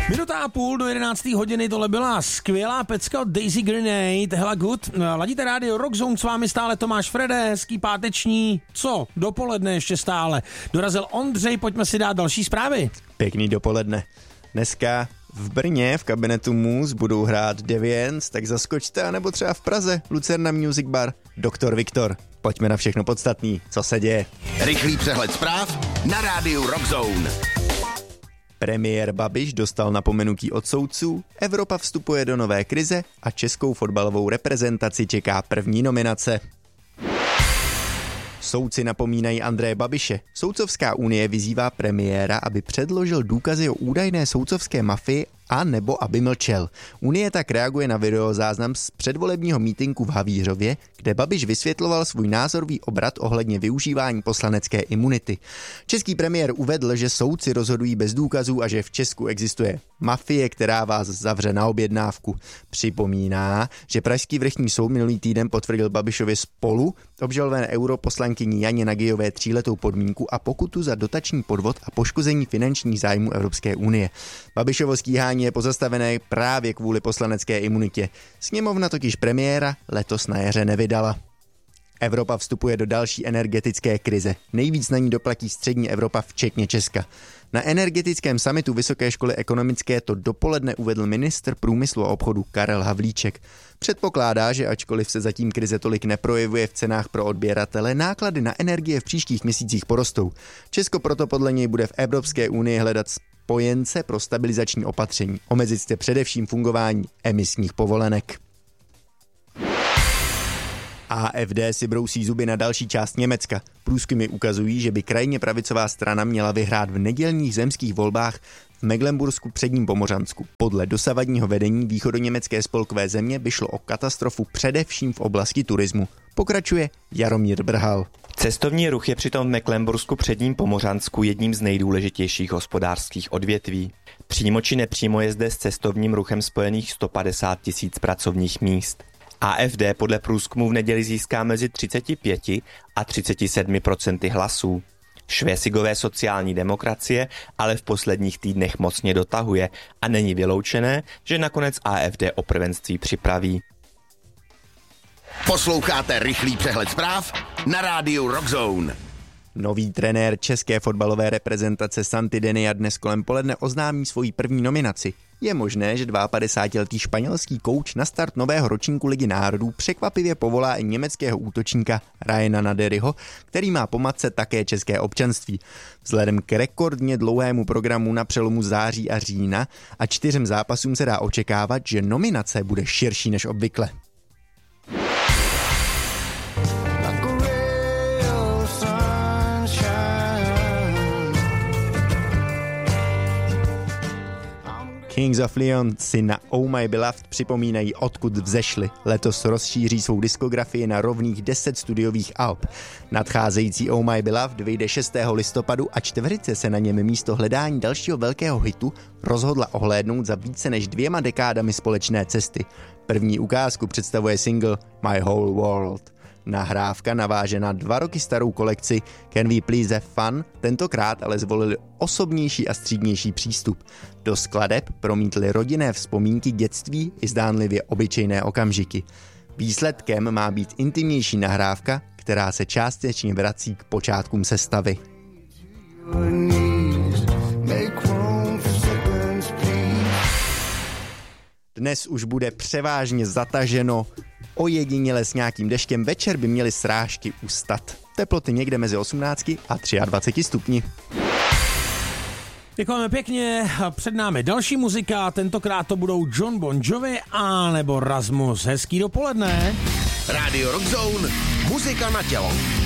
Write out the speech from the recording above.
Minuta a půl do 11. hodiny, tohle byla skvělá pecka od Daisy Grenade, Hella Good. Ladíte rádio Rock Zone, s vámi stále Tomáš Frede, hezký páteční, dopoledne ještě stále. Dorazil Ondřej, pojďme si dát další zprávy. Pěkný dopoledne. Dneska v Brně v kabinetu Mus budou hrát Deviants, tak zaskočte, nebo třeba v Praze Lucerna Music Bar Dr. Viktor. Pojďme na všechno podstatný, co se děje. Rychlý přehled zpráv na rádiu Rock Zone. Premiér Babiš dostal napomenutí od soudců, Evropa vstupuje do nové krize a českou fotbalovou reprezentaci čeká první nominace. Soudci napomínají Andreje Babiše. Soudcovská unie vyzývá premiéra, aby předložil důkazy o údajné soudcovské mafii a nebo aby mlčel. Unie tak reaguje na videozáznam z předvolebního mítinku v Havířově, kde Babiš vysvětloval svůj názorový obrat ohledně využívání poslanecké imunity. Český premiér uvedl, že soudci rozhodují bez důkazů a že v Česku existuje mafie, která vás zavře na objednávku. Připomíná, že pražský vrchní soud minulý týden potvrdil Babišovi spolu obžalované europoslankyni Janě Nagyové 3letou podmínku a pokutu za dotační podvod a poškození finančních zájmů Evropské unie. Babišovo stíhání je pozastavené právě kvůli poslanecké imunitě. Sněmovna totiž premiéra letos na jaře nevydala. Evropa vstupuje do další energetické krize. Nejvíc na ní doplatí střední Evropa, včetně Česka. Na energetickém summitu Vysoké školy ekonomické to dopoledne uvedl ministr průmyslu a obchodu Karel Havlíček. Předpokládá, že ačkoliv se zatím krize tolik neprojevuje v cenách pro odběratele, náklady na energie v příštích měsících porostou. Česko proto podle něj bude v Evropské unii hledat spojence pro stabilizační opatření. Omezit se především fungování emisních povolenek. AfD si brousí zuby na další část Německa. Průzkumy ukazují, že by krajně pravicová strana měla vyhrát v nedělních zemských volbách v Mecklenbursku předním Pomořansku. Podle dosavadního vedení východoněmecké spolkové země by šlo o katastrofu především v oblasti turismu. Pokračuje Jaromír Brhal. Cestovní ruch je přitom v Mecklenbursku předním Pomořansku jedním z nejdůležitějších hospodářských odvětví. Přímo či nepřímo je zde s cestovním ruchem spojených 150 000 pracovních míst. AfD podle průzkumu v neděli získá mezi 35 a 37% hlasů. Švésigové sociální demokracie ale v posledních týdnech mocně dotahuje a není vyloučené, že nakonec AfD o prvenství připraví. Posloucháte rychlý přehled zpráv na rádiu Rock Zone. Nový trenér české fotbalové reprezentace Santi Denia dnes kolem poledne oznámí svoji první nominaci. Je možné, že 52letý španělský kouč na start nového ročníku Ligy národů překvapivě povolá i německého útočníka Ryana Naderyho, který má po matce také české občanství. Vzhledem k rekordně dlouhému programu na přelomu září a října a 4 zápasům se dá očekávat, že nominace bude širší než obvykle. Kings of Leon si na Oh My Beloved připomínají, odkud vzešli. Letos rozšíří svou diskografii na rovných 10 studiových alb. Nadcházející Oh My Beloved vyjde 6. listopadu a čtveřice se na něm místo hledání dalšího velkého hitu rozhodla ohlédnout za více než 2 dekádami společné cesty. První ukázku představuje single My Whole World. Nahrávka naváže na 2 roky starou kolekci Can We Please Have Fun, tentokrát ale zvolili osobnější a střídnější přístup. Do skladeb promítli rodinné vzpomínky dětství i zdánlivě obyčejné okamžiky. Výsledkem má být intimnější nahrávka, která se částečně vrací k počátkům sestavy. Dnes už bude převážně zataženo, ojediněle s nějakým deštěm, večer by měly srážky ustat. Teploty někde mezi 18 a 23 stupni. Děkujeme pěkně, před námi další muzika, tentokrát to budou John Bon Jovi a nebo Rasmus. Hezký dopoledne. Radio Rock Zone, muzika na tělo.